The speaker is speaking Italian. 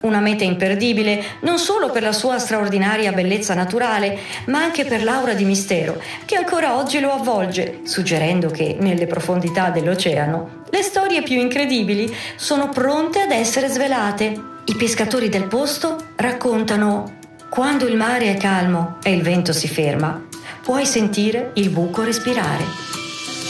Una meta imperdibile non solo per la sua straordinaria bellezza naturale, ma anche per l'aura di mistero che ancora oggi lo avvolge, suggerendo che nelle profondità dell'oceano le storie più incredibili sono pronte ad essere svelate. I pescatori del posto raccontano: quando il mare è calmo e il vento si ferma, puoi sentire il buco respirare.